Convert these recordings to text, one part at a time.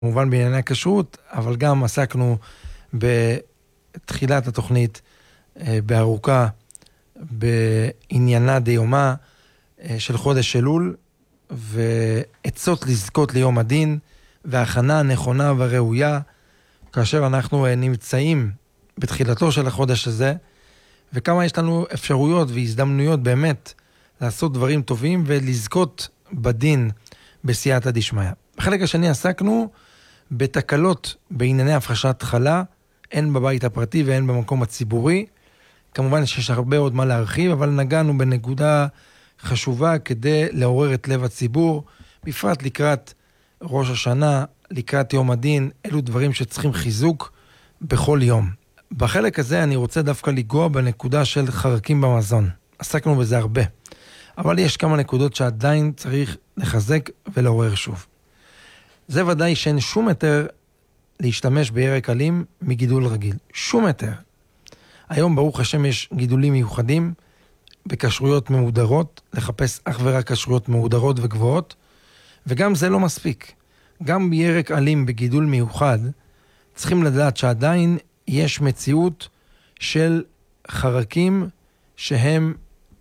כמובן בענייני הכשרות, אבל גם עסקנו בתחילת התוכנית בארוכה, בעניינה דיומה של חודש אלול, ועצות לזכות ליום הדין, והכנה הנכונה והראויה, כאשר אנחנו נמצאים בתחילתו של החודש הזה, וכמה יש לנו אפשרויות והזדמנויות באמת לעשות דברים טובים ולזכות בדין בסייעתא דשמיא. בחלק השני עסקנו בתקלות בענייני הפרשת חלה, הן בבית הפרטי והן במקום הציבורי. כמובן שיש הרבה עוד מה להרחיב, אבל נגענו בנקודה חשובה כדי לעורר את לב הציבור, בפרט לקראת ראש השנה, לקראת יום הדין, אלו דברים שצריכים חיזוק בכל יום. בחלק הזה אני רוצה דווקא לגוע בנקודה של חרקים במזון. עסקנו בזה הרבה, אבל יש כמה נקודות שעדיין צריך לחזק ולעורר שוב. זה ודאי שאין שום היתר להשתמש בירק אלים מגידול רגיל. שום היתר. היום ברוך השם יש גידולים מיוחדים בכשרויות מהודרות, לחפש אך ורק כשרויות מהודרות וגבוהות, וגם זה לא מספיק. גם בירק אלים בגידול מיוחד, צריכים לדעת שעדיין יש מציאות של חרקים שהם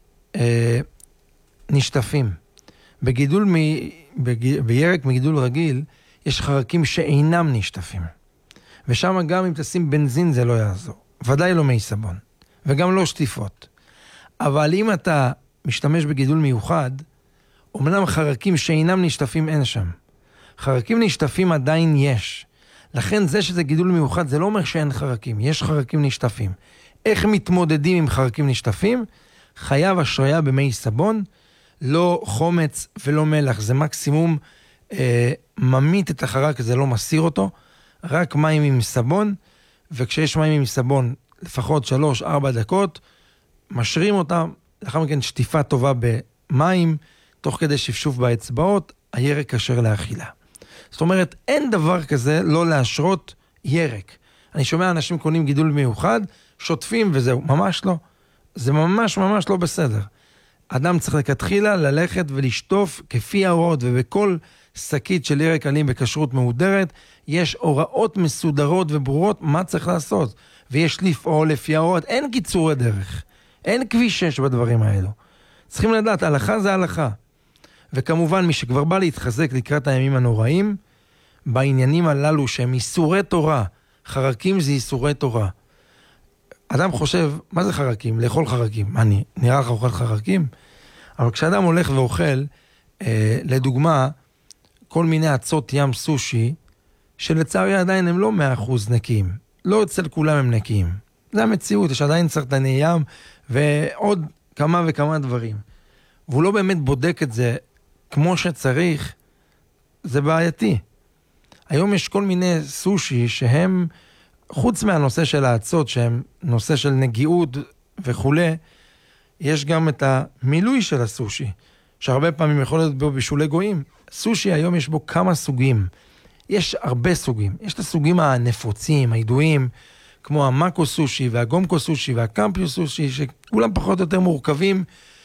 נשטפים. בירק מגידול רגיל, יש חרקים שאינם נשטפים. ושם גם אם תשים בנזין זה לא יעזור. ודאי לא מי סבון. וגם לא שטיפות. אבל אם אתה משתמש בגידול מיוחד, אומנם חרקים שאינם נשטפים אין שם. חרקים נשטפים עדיין יש. לכן זה שזה גידול מיוחד, זה לא אומר שאין חרקים. יש חרקים נשטפים. איך מתמודדים עם חרקים נשטפים? חייב השריה במי סבון, לא חומץ ולא מלח. זה מקסימום ממית את החרק, זה לא מסיר אותו. רק מים עם סבון, וכשיש מים עם סבון, לפחות 3-4 דקות, משרים אותם, לאחר מכן שטיפה טובה במים, תוך כדי שפשוף באצבעות, הירק כשר לאכילה. זאת אומרת, אין דבר כזה לא להשרות ירק. אני שומע אנשים קונים גידול מיוחד, שוטפים וזהו, ממש לא. זה ממש לא בסדר. אדם צריך לכתחילה ללכת ולשטוף כפי ההוראות, ובכל שקית של ירק אלים בכשרות מהודרת, יש הוראות מסודרות וברורות מה צריך לעשות. ויש לפעול לפי ההוראות, אין קיצורי דרך. אין כביש 6 בדברים האלו. צריכים לדעת, הלכה זה הלכה. וכמובן, מי שכבר בא להתחזק לקראת הימים הנוראים, בעניינים הללו שהם איסורי תורה, חרקים זה איסורי תורה. אדם חושב, מה זה חרקים? לאכול חרקים. מה, נראה לך אוכל חרקים? אבל כשאדם הולך ואוכל, לדוגמה, כל מיני עצות ים סושי, שלצערי עדיין הם לא 100% נקיים. לא אצל כולם הם נקיים. זה המציאות, יש עדיין סרטני ים, ועוד כמה וכמה דברים. והוא לא באמת בודק את זה כמו שצריך, זה בעייתי. היום יש כל מיני סושי שהם, חוץ מהנושא של העצות, שהם נושא של נגיעות וכו', יש גם את המילוי של הסושי, שהרבה פעמים יכול להיות בו בשולי גויים. סושי היום יש בו כמה סוגים. יש הרבה סוגים. יש את הסוגים הנפוצים, הידועים, כמו המאקו סושי והגומקו סושי והקמפיו סושי, שכולם פחות או יותר מורכבים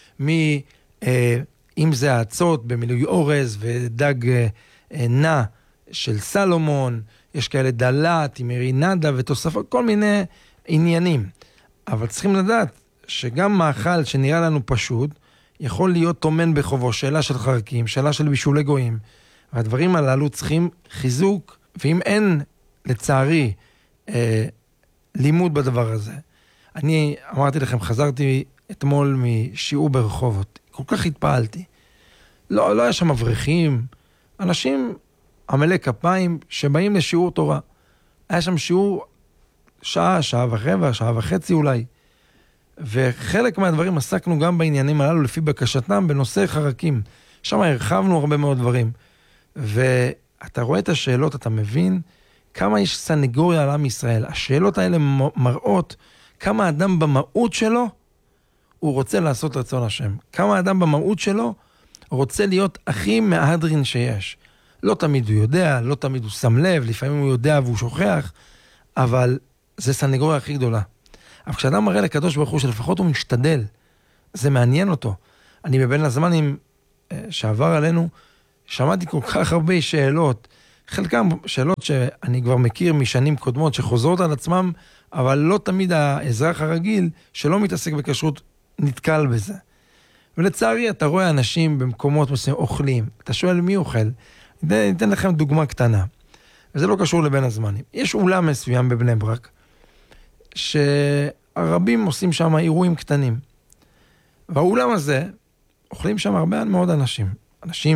אם זה העצות במילוי אורז ודג נע של סלומון, יש כאלה דלת עם מרינדה ותוספות, כל מיני עניינים. אבל צריכים לדעת שגם מאכל שנראה לנו פשוט, יכול להיות תומן בחובו, שאלה של חרקים, שאלה של בישולי גויים, והדברים הללו צריכים חיזוק, ואם אין לצערי לימוד בדבר הזה. אני אמרתי לכם, חזרתי אתמול משיעור ברחובות, כל כך התפעלתי. לא היה שם מבריחים, אנשים עמלי כפיים שבאים לשיעור תורה. היה שם שיעור שעה ורבע, שעה וחצי אולי. וחלק מהדברים עסקנו גם בעניינים הללו לפי בקשתם בנושא חרקים. שם הרחבנו הרבה מאוד דברים. ואתה רואה את השאלות, אתה מבין כמה יש סנגוריה על עם ישראל. השאלות האלה מראות כמה אדם במהות שלו הוא רוצה לעשות רצון השם. כמה אדם במהות שלו רוצה להיות הכי מהדרין שיש. לא תמיד הוא יודע, לא תמיד הוא שם לב, לפעמים הוא יודע והוא שוכח, אבל זה סנגוריה הכי גדולה. אבל כשאדם מראה לקדוש ברוך הוא שלפחות הוא משתדל, זה מעניין אותו. אני בבין הזמנים שעבר עלינו, שמעתי כל כך הרבה שאלות חלקם שאלות שאני כבר מכיר משנים קודמות, שחוזרות על עצמם, אבל לא תמיד האזרח הרגיל שלא מתעסק בכשרות נתקל בזה. ולצערי אתה רואה אנשים במקומות מסוימים אוכלים, אתה שואל מי אוכל, ניתן לכם דוגמה קטנה, וזה לא קשור לבין הזמנים. יש אולם מסוים בבני ברק, שהרבים עושים שם אירועים קטנים, והאולם הזה אוכלים שם הרבה מאוד אנשים